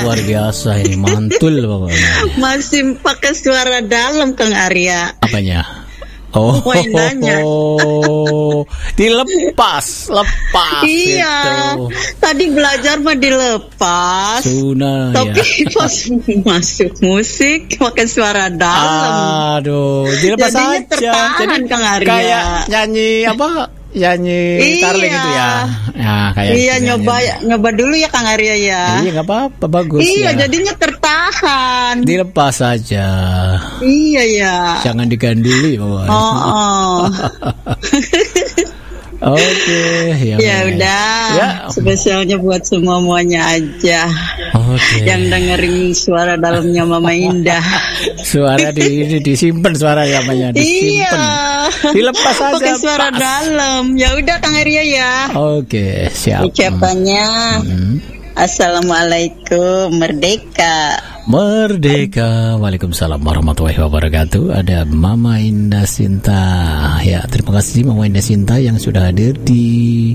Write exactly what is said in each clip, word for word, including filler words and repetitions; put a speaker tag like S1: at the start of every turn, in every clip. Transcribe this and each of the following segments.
S1: luar biasa ini, mantul pokoknya.
S2: Masih pakai suara dalam Kang Arya.
S1: Apanya? Oh, oh, dilepas, lepas.
S2: Iya,
S1: itu.
S2: Tadi belajar mah dilepas.
S1: Suna,
S2: tapi
S1: ya.
S2: pas masuk musik pakai suara dalam.
S1: Aduh, dilepas
S2: jadinya
S1: aja.
S2: Tertahan,
S1: Jadi
S2: Kang Arya.
S1: Kayak nyanyi apa? Nyanyi Starling
S2: iya.
S1: gitu ya. Ya, kayak
S2: Iya,
S1: gitu,
S2: nyoba
S1: nyanyi.
S2: nyoba dulu ya Kang Arya ya.
S1: Iya, enggak apa-apa, bagus
S2: Iya,
S1: ya.
S2: jadinya tertahan.
S1: Dilepas aja.
S2: Iya ya.
S1: Jangan diganduli pokoknya.
S2: Oh, oh.
S1: Oke, ya.
S2: Ya udah.
S1: Ya.
S2: Spesialnya buat semua muanya aja.
S1: Oke.
S2: Yang dengerin suara dalamnya Mama Indah.
S1: Suara di, di disimpan suara namanya, disimpan.
S2: Iya.
S1: Dilepas aja.
S2: Pakai suara
S1: pas.
S2: dalam. Ya udah Kang Arya ya.
S1: Oke, siap.
S2: Ucapannya hmm. Assalamualaikum, merdeka.
S1: Merdeka. Waalaikumsalam warahmatullahi wabarakatuh. Ada Mama Indah Sinta. Ya, terima kasih Mama Indah Sinta yang sudah hadir di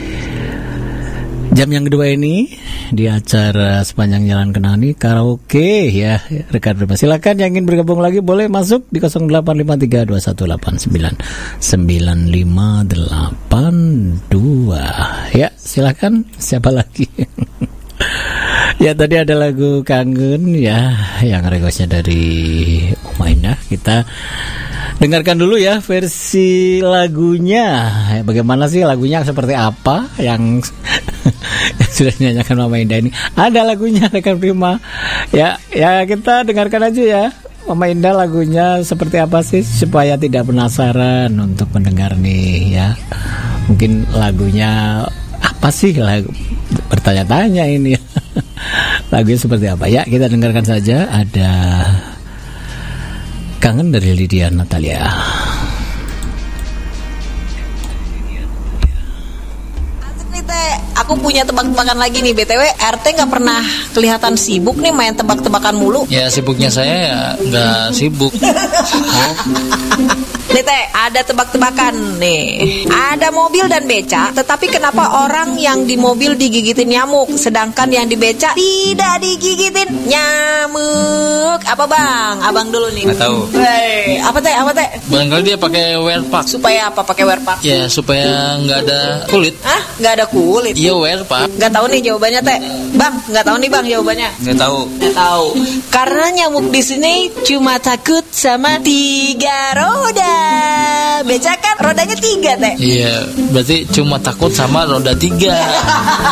S1: jam yang kedua ini di acara Sepanjang Jalan Kenani karaoke ya, rekan bebas. Silakan yang ingin bergabung lagi boleh masuk di nol delapan lima tiga dua satu delapan sembilan sembilan lima delapan dua. Ya, silakan. Siapa lagi? Ya, tadi ada lagu Kangen ya, yang requestnya dari Oma Indah. Kita dengarkan dulu ya versi lagunya. Bagaimana sih lagunya, seperti apa yang, yang sudah dinyanyikan Mama Indah ini? Ada lagunya rekan Prima. Ya, ya kita dengarkan aja ya. Mama Indah lagunya seperti apa sih supaya tidak penasaran untuk mendengar nih ya. Mungkin lagunya apa sih, lagu bertanya-tanya ini ya. Lagunya seperti apa? Ya, kita dengarkan saja. Ada Kangen dari Lydia Natalia.
S3: Asik nih Teh, aku punya tebak-tebakan lagi nih. B T W R T gak pernah kelihatan sibuk nih main tebak-tebakan mulu.
S4: Ya sibuknya saya ya gak sibuk. Oh.
S3: Nih Teh, ada tebak-tebakan nih. Ada mobil dan beca, tetapi kenapa orang yang di mobil digigitin nyamuk, sedangkan yang di beca tidak digigitin nyamuk? Apa bang? Abang dulu nih.
S4: Gak tahu.
S3: Hey, apa Teh? Apa Teh?
S4: Barangkali dia pakai wear pack.
S3: Supaya apa pakai wear pack?
S4: Ya supaya nggak ada kulit.
S3: Hah? Nggak ada kulit?
S4: Iya wear pack.
S3: Nggak tahu nih jawabannya Teh. Bang, nggak tahu nih bang jawabannya.
S4: Nggak tahu.
S3: Nggak tahu. Karena nyamuk di sini cuma takut sama tiga roda. Beca kan rodanya tiga Teh.
S4: Iya, berarti cuma takut sama roda tiga.